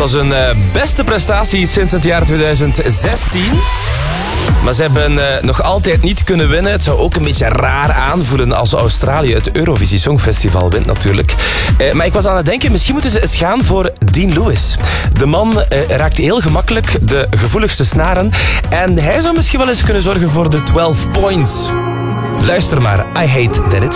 was hun beste prestatie sinds het jaar 2016. Maar ze hebben nog altijd niet kunnen winnen. Het zou ook een beetje raar aanvoelen als Australië het Eurovisie Songfestival wint natuurlijk. Maar ik was aan het denken, misschien moeten ze eens gaan voor Dean Lewis. De man raakt heel gemakkelijk de gevoeligste snaren. En hij zou misschien wel eens kunnen zorgen voor de 12 points. Luister maar, I Hate That It's